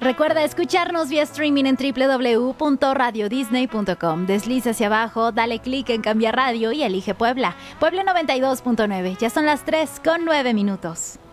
Recuerda escucharnos vía streaming en www.radiodisney.com. Desliza hacia abajo, dale clic en Cambiar Radio y elige Puebla. Puebla 92.9. Ya son las 3:09.